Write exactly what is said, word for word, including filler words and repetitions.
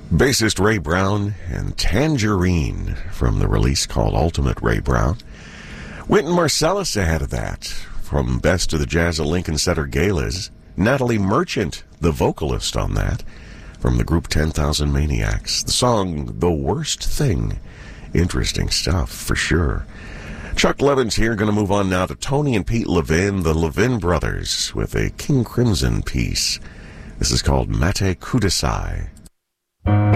Bassist Ray Brown and Tangerine from the release called Ultimate Ray Brown. Wynton Marsalis ahead of that from Best of the Jazz at Lincoln Center Galas. Natalie Merchant, the vocalist on that, from the group ten thousand Maniacs. The song The Worst Thing. Interesting stuff, for sure. Chuck Levin's here, going to move on now to Tony and Pete Levin, the Levin brothers, with a King Crimson piece. This is called Mate Kudasai.